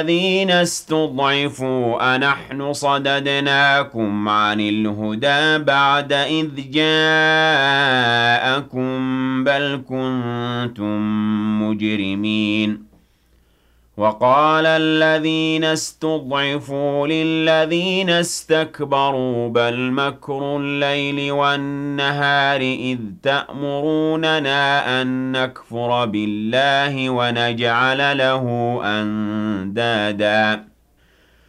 الذين استضعفوا أنحن صددناكم عن الهدى بعد إذ جاءكم بل كنتم مجرمين وقال الذين استضعفوا للذين استكبروا بل مكر الليل والنهار إذ تأمروننا أن نكفر بالله ونجعل له أندادا